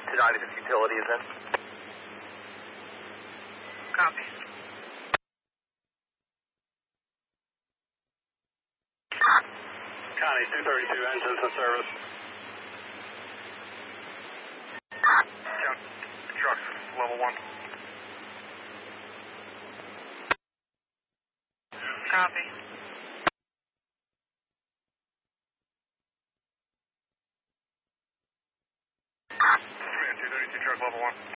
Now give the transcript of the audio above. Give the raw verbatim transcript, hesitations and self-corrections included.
to ninety, this utility is in. Copy. Connie, two thirty-two, engines in service. Jump. Truck, level one. Copy. two thirty-two, truck, level one.